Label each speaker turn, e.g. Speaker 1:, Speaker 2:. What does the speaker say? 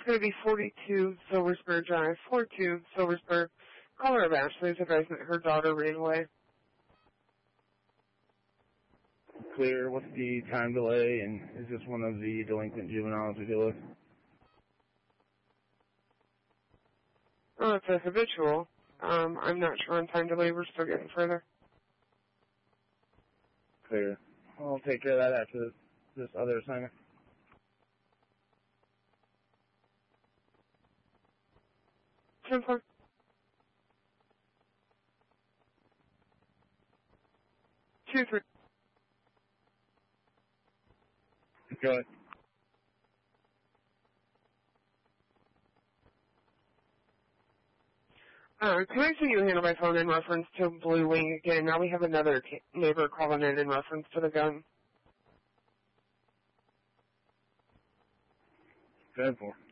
Speaker 1: going to be 42 Silversburg Drive, 42 Silversburg. Caller of Ashley's advising that her daughter ran away.
Speaker 2: Clear. What's the time delay, and is this one of the delinquent juveniles we deal with?
Speaker 1: Oh, it's a habitual. I'm not sure on time delay. We're still getting further.
Speaker 2: Clear. I'll take care of that after this other assignment.
Speaker 1: Simple. 2-3.
Speaker 2: Go ahead.
Speaker 1: Can I see you handle my phone in reference to Blue Wing again? Now we have another neighbor calling in reference to the gun.
Speaker 2: Go ahead, 4.